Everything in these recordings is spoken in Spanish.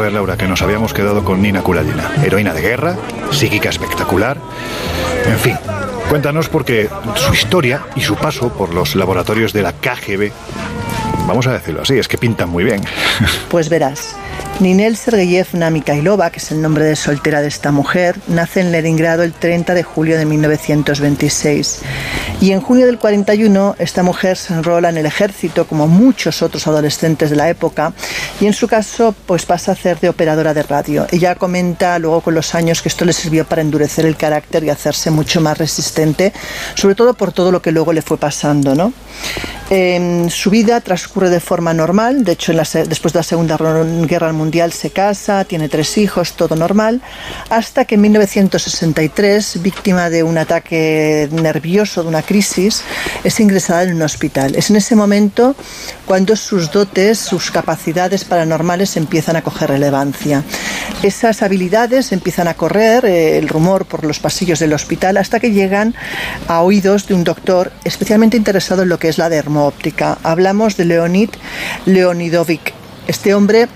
ver, Laura, que nos habíamos quedado con Nina Kuladina, heroína de guerra, psíquica espectacular, en fin. Cuéntanos, porque su historia y su paso por los laboratorios de la KGB, vamos a decirlo así, es que pintan muy bien. Pues verás, Ninel Sergeyevna Mikhailova, que es el nombre de soltera de esta mujer, nace en Leningrado el 30 de julio de 1926. Y en junio del 41, esta mujer se enrola en el ejército, como muchos otros adolescentes de la época, y en su caso, pues pasa a hacer de operadora de radio. Ella comenta luego con los años que esto le sirvió para endurecer el carácter y hacerse mucho más resistente, sobre todo por todo lo que luego le fue pasando, ¿no? Su vida transcurre de forma normal. De hecho, después de la Segunda Guerra Mundial se casa, tiene 3 hijos, todo normal, hasta que en 1963, víctima de un ataque nervioso, de una crisis, es ingresada en un hospital. Es en ese momento cuando sus dotes, sus capacidades paranormales empiezan a coger relevancia. Esas habilidades empiezan a correr, el rumor por los pasillos del hospital, hasta que llegan a oídos de un doctor especialmente interesado en lo que es la dermo-óptica. Hablamos de Leonid Leonidovich. Este hombre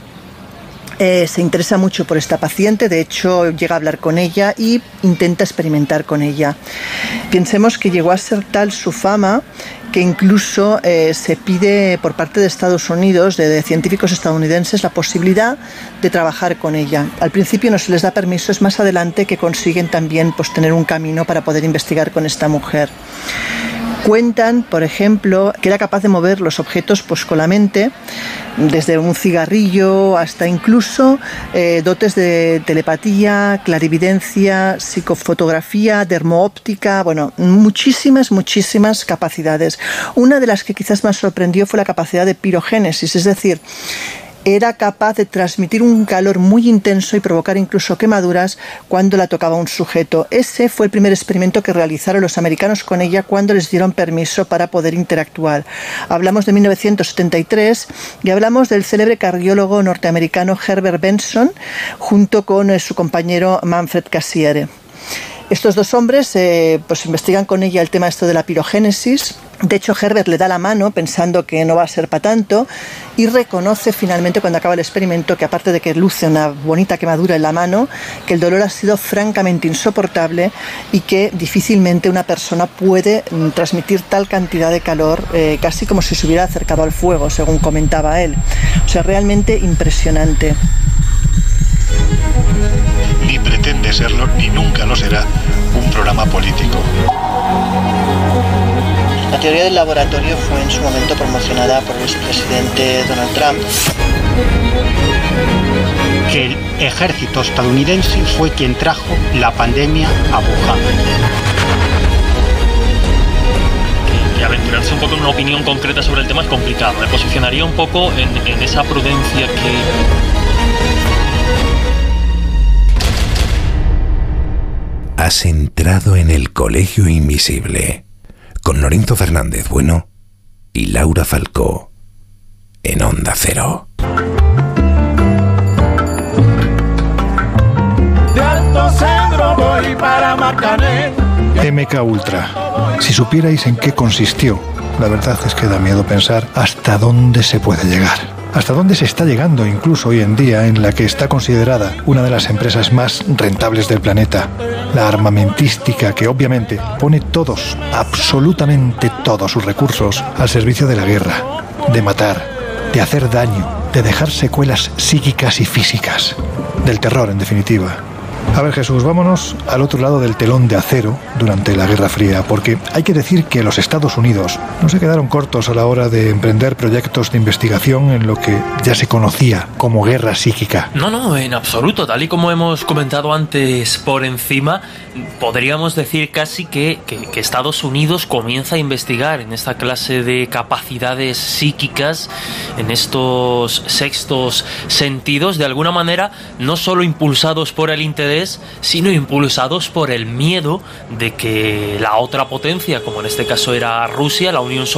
se interesa mucho por esta paciente, de hecho llega a hablar con ella y intenta experimentar con ella. Pensemos que llegó a ser tal su fama que incluso se pide por parte de Estados Unidos, de científicos estadounidenses, la posibilidad de trabajar con ella. Al principio no se les da permiso, es más adelante que consiguen también pues, tener un camino para poder investigar con esta mujer. Cuentan, por ejemplo, que era capaz de mover los objetos pues, con la mente, desde un cigarrillo hasta incluso dotes de telepatía, clarividencia, psicofotografía, dermoóptica, bueno, muchísimas capacidades. Una de las que quizás más sorprendió fue la capacidad de pirogénesis, es decir, era capaz de transmitir un calor muy intenso y provocar incluso quemaduras cuando la tocaba un sujeto. Ese fue el primer experimento que realizaron los americanos con ella cuando les dieron permiso para poder interactuar. Hablamos de 1973 y hablamos del célebre cardiólogo norteamericano Herbert Benson junto con su compañero Manfred Cassiere. Estos 2 hombres pues investigan con ella el tema esto de la pirogénesis. De hecho, Herbert le da la mano pensando que no va a ser para tanto y reconoce finalmente cuando acaba el experimento que aparte de que luce una bonita quemadura en la mano, que el dolor ha sido francamente insoportable y que difícilmente una persona puede transmitir tal cantidad de calor, casi como si se hubiera acercado al fuego, según comentaba él. O sea, realmente impresionante. Ni pretende serlo, ni nunca lo será, un programa político. La teoría del laboratorio fue en su momento promocionada por el expresidente Donald Trump. Que el ejército estadounidense fue quien trajo la pandemia a Wuhan. Y aventurarse un poco en una opinión concreta sobre el tema es complicado. Me posicionaría un poco en esa prudencia que... Has entrado en el Colegio Invisible con Lorenzo Fernández Bueno y Laura Falcó en Onda Cero. De Alto Cedro voy para Marcané. MK Ultra. Si supierais en qué consistió, la verdad es que da miedo pensar hasta dónde se puede llegar. Hasta dónde se está llegando incluso hoy en día, en la que está considerada una de las empresas más rentables del planeta. La armamentística, que obviamente pone todos, absolutamente todos sus recursos al servicio de la guerra, de matar, de hacer daño, de dejar secuelas psíquicas y físicas, del terror en definitiva. A ver, Jesús, vámonos al otro lado del telón de acero durante la Guerra Fría, porque hay que decir que los Estados Unidos no se quedaron cortos a la hora de emprender proyectos de investigación en lo que ya se conocía como guerra psíquica. No, en absoluto. Tal y como hemos comentado antes por encima, podríamos decir casi que Estados Unidos comienza a investigar en esta clase de capacidades psíquicas, en estos sextos sentidos, de alguna manera, no solo impulsados por el interés, sino impulsados por el miedo de que la otra potencia, como en este caso era Rusia, la Unión Soviética,